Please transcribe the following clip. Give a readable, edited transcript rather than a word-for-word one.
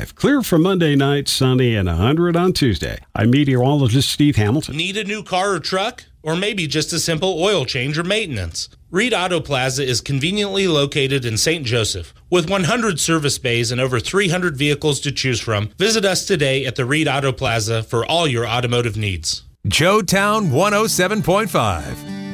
85. Clear for Monday night, sunny, and 100 on Tuesday. I'm meteorologist Steve Hamilton. Need a new car or truck? Or maybe just a simple oil change or maintenance? Reed Auto Plaza is conveniently located in St. Joseph. With 100 service bays and over 300 vehicles to choose from, visit us today at the Reed Auto Plaza for all your automotive needs. Joetown 107.5.